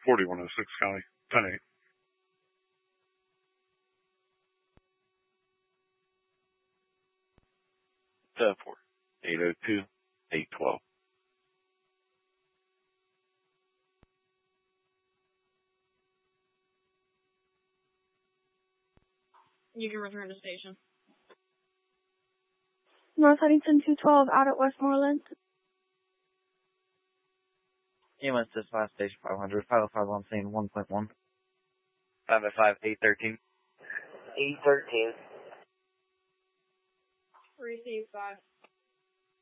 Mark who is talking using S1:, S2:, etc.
S1: 4106 County, 10-8.
S2: For 802, 812.
S3: You can return to station.
S4: North Huntington 212 out at Westmoreland.
S5: EMS dispatch station 500, 505 on scene 1.1.
S2: 505, 813.
S6: 813.
S3: Receive 5.